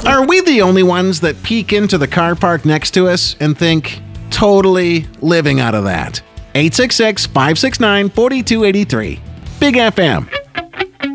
Are we the only ones that peek into the car park next to us and think, totally living out of that? 866-569-4283. Big FM.